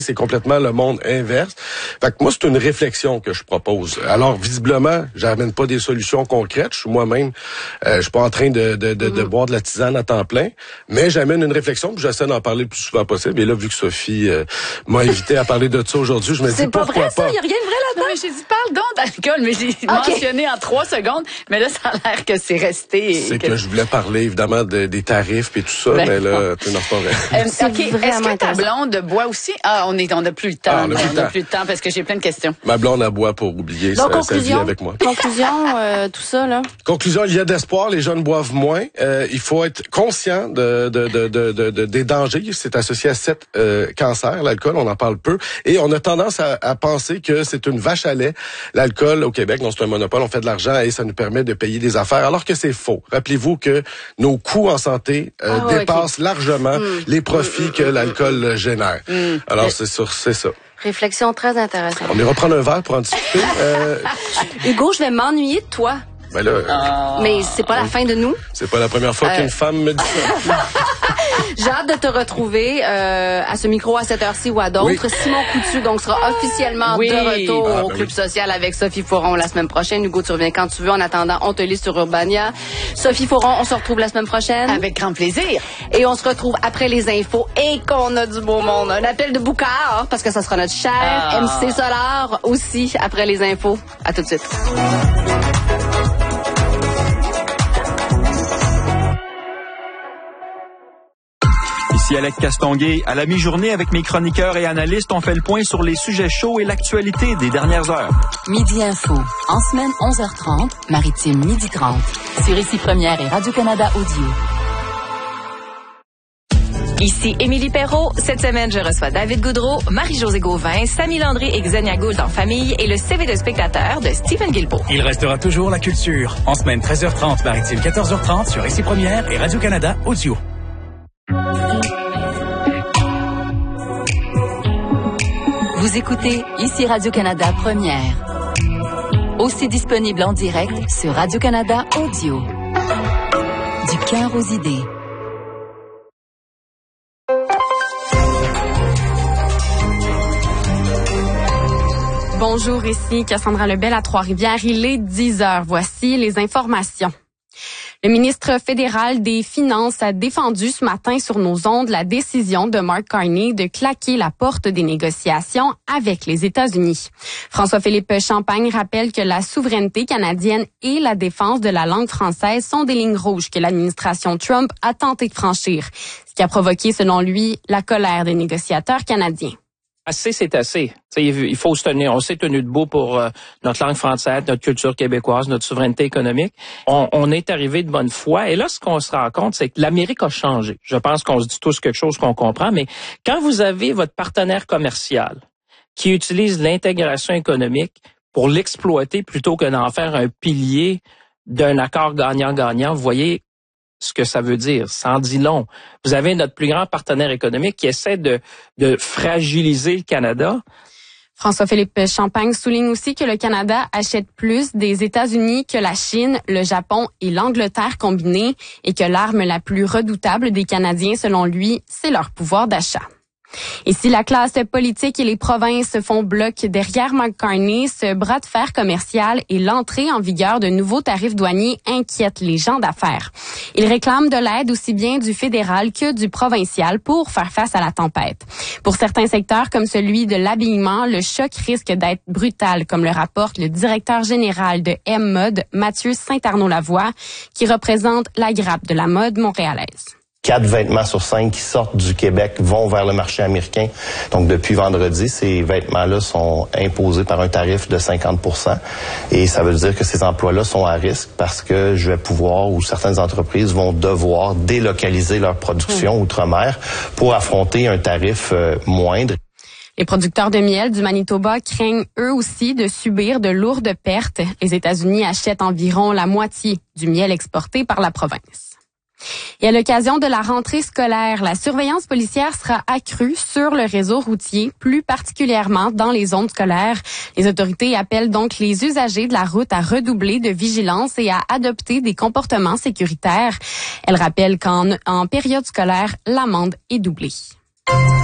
C'est complètement le monde inverse. Fait que moi, c'est une réflexion que je propose. Alors, visiblement, j'amène pas des solutions concrètes. Je suis moi-même, je suis pas en train de boire de la tisane à temps plein, mais j'amène une réflexion, puis j'essaie d'en parler le plus souvent possible. Et là, vu que Sophie m'a invité à parler de ça aujourd'hui, je me dis pourquoi pas. C'est pas vrai, ça? Il y a rien de vrai là-dedans? Non, mais j'ai dit, parle donc d'alcool, mais j'ai mentionné en 3 secondes, mais là, ça a l'air que c'est resté. C'est que je voulais parler, évidemment, des tarifs et tout ça, mais là, tu n'en pas vrai. OK, est-ce que ta blonde boit aussi? Ah, on n'a plus le temps. On n'a plus le temps parce que j'ai plein de questions. Ma blonde, elle boit pour oublier sa vie avec moi. Conclusion, tout ça, là. Conclusion, il y a d'espoir, les jeunes boivent moins. Il faut être conscient des dangers. C'est associé à 7 cancers, l'alcool, on en parle peu. Et on a tendance à penser que c'est une vache à lait. L'alcool au Québec, non, c'est un monopole, on fait de l'argent et ça nous permet de payer des affaires, alors que c'est faux. Rappelez-vous que nos coûts en santé dépassent largement les profits que l'alcool génère. Alors, c'est ça. Réflexion très intéressante. On ira prendre un verre pour en discuter. Hugo, je vais m'ennuyer de toi. Ben là, mais c'est pas la fin de nous. C'est pas la première fois qu'une femme me dit ça. J'ai hâte de te retrouver à ce micro à cette heure-ci ou à d'autres. Oui. Simon Coutu donc sera officiellement de retour au Club social avec Sophie Foron la semaine prochaine. Hugo, tu reviens quand tu veux. En attendant, on te lit sur Urbania. Sophie Foron, on se retrouve la semaine prochaine. Avec grand plaisir. Et on se retrouve après les infos et qu'on a du beau monde. Un appel de Boucard, parce que ça sera notre cher MC Solar aussi après les infos. À tout de suite. Ici Alex Castonguay. À la mi-journée, avec mes chroniqueurs et analystes, on fait le point sur les sujets chauds et l'actualité des dernières heures. Midi Info. En semaine, 11h30, Maritime, 12h30. Sur Ici Première et Radio-Canada Audio. Ici Émilie Perrault. Cette semaine, je reçois David Goudreau, Marie-Josée Gauvin, Samy Landry et Xenia Gould en famille et le CV de spectateur de Stephen Guilbeault. Il restera toujours la culture. En semaine, 13h30, Maritime, 14h30 sur Ici Première et Radio-Canada Audio. Vous écoutez Ici Radio-Canada Première. Aussi disponible en direct sur Radio-Canada Audio. Du cœur aux idées. Bonjour, ici Cassandra Lebel à Trois-Rivières. Il est 10h. Voici les informations. Le ministre fédéral des Finances a défendu ce matin sur nos ondes la décision de Mark Carney de claquer la porte des négociations avec les États-Unis. François-Philippe Champagne rappelle que la souveraineté canadienne et la défense de la langue française sont des lignes rouges que l'administration Trump a tenté de franchir, ce qui a provoqué, selon lui, la colère des négociateurs canadiens. Assez, c'est assez. T'sais, il faut se tenir. On s'est tenu debout pour notre langue française, notre culture québécoise, notre souveraineté économique. On est arrivé de bonne foi. Et là, ce qu'on se rend compte, c'est que l'Amérique a changé. Je pense qu'on se dit tous quelque chose qu'on comprend, mais quand vous avez votre partenaire commercial qui utilise l'intégration économique pour l'exploiter plutôt que d'en faire un pilier d'un accord gagnant-gagnant, vous voyez ce que ça veut dire. Ça en dit long. Vous avez notre plus grand partenaire économique qui essaie de fragiliser le Canada. François-Philippe Champagne souligne aussi que le Canada achète plus des États-Unis que la Chine, le Japon et l'Angleterre combinés et que l'arme la plus redoutable des Canadiens, selon lui, c'est leur pouvoir d'achat. Et si la classe politique et les provinces font bloc derrière Mark Carney, ce bras de fer commercial et l'entrée en vigueur de nouveaux tarifs douaniers inquiètent les gens d'affaires. Ils réclament de l'aide aussi bien du fédéral que du provincial pour faire face à la tempête. Pour certains secteurs comme celui de l'habillement, le choc risque d'être brutal, comme le rapporte le directeur général de M-Mode, Mathieu Saint-Arnaud-Lavoie, qui représente la grappe de la mode montréalaise. 4 vêtements sur 5 qui sortent du Québec vont vers le marché américain. Donc, depuis vendredi, ces vêtements-là sont imposés par un tarif de 50%. Et ça veut dire que ces emplois-là sont à risque parce que je vais pouvoir, ou certaines entreprises vont devoir délocaliser leur production outre-mer pour affronter un tarif moindre. Les producteurs de miel du Manitoba craignent eux aussi de subir de lourdes pertes. Les États-Unis achètent environ la moitié du miel exporté par la province. Et à l'occasion de la rentrée scolaire, la surveillance policière sera accrue sur le réseau routier, plus particulièrement dans les zones scolaires. Les autorités appellent donc les usagers de la route à redoubler de vigilance et à adopter des comportements sécuritaires. Elles rappellent qu'en période scolaire, l'amende est doublée.